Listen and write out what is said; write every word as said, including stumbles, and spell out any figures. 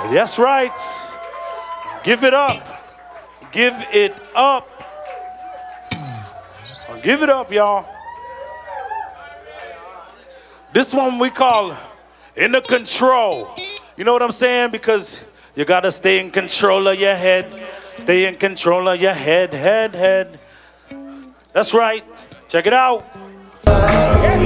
That's right. Give it up. Give it up. Give it up, y'all. This one we call In the Control. You know what I'm saying? Because you got to stay in control of your head. Stay in control of your head, head, head. That's right. Check it out.